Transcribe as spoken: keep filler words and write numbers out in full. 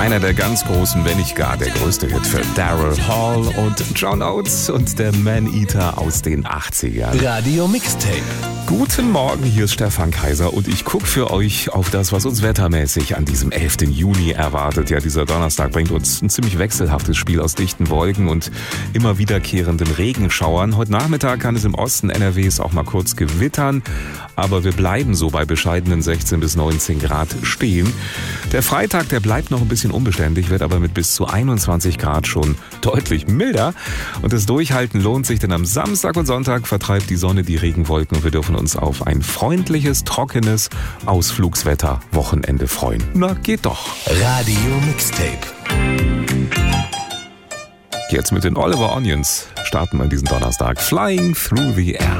Einer der ganz großen, wenn nicht gar der größte Hit für Daryl Hall und John Oates und der Man-Eater aus den achtzigern. Radio Mixtape. Guten Morgen, hier ist Stefan Kaiser und ich gucke für euch auf das, was uns wettermäßig an diesem elften Juni erwartet. Ja, dieser Donnerstag bringt uns ein ziemlich wechselhaftes Spiel aus dichten Wolken und immer wiederkehrenden Regenschauern. Heute Nachmittag kann es im Osten N R Ws auch mal kurz gewittern, aber wir bleiben so bei bescheidenen sechzehn bis neunzehn Grad stehen. Der Freitag, der bleibt noch ein bisschen unbeständig, wird aber mit bis zu einundzwanzig Grad schon deutlich milder. Und das Durchhalten lohnt sich, denn am Samstag und Sonntag vertreibt die Sonne die Regenwolken und wir dürfen uns auf ein freundliches, trockenes Ausflugswetter-Wochenende freuen. Na, geht doch. Radio Mixtape. Jetzt mit den Oliver Onions starten wir diesen Donnerstag. Flying Through the Air.